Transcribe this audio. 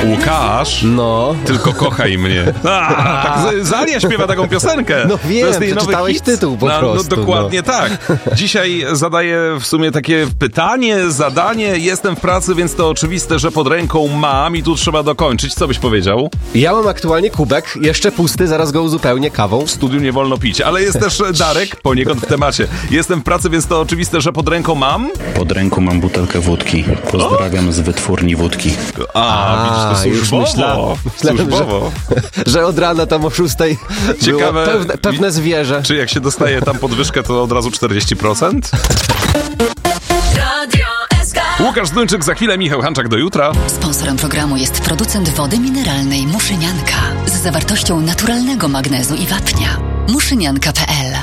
Łukasz, No. tylko kochaj mnie. Tak, Zalia śpiewa taką piosenkę. No wiem, To jest jej nowy przeczytałeś hit. tytuł po prostu. No dokładnie tak. Dzisiaj zadaję w sumie takie pytanie, zadanie. Jestem w pracy, więc to oczywiste, że pod ręką mam i tu trzeba dokończyć. Co byś powiedział? Ja mam aktualnie kubek, jeszcze pusty, zaraz go uzupełnię kawą. W studiu nie wolno pić, ale jest też Darek, poniekąd w temacie. Jestem w pracy, więc to oczywiste, że pod ręką mam? Pod ręką mam butelkę wódki. Pozdrawiam z wytwórni wódki. Widzisz, to już służbowo. myślałem, Służbowo. że od rana tam o 6 Ciekawe, było pewne zwierzę. Czy jak się dostaje tam podwyżkę, to od razu 40%? Łukasz Duńczyk, za chwilę Michał Hanczak, do jutra. Sponsorem programu jest producent wody mineralnej Muszynianka z zawartością naturalnego magnezu i wapnia. Muszynianka.pl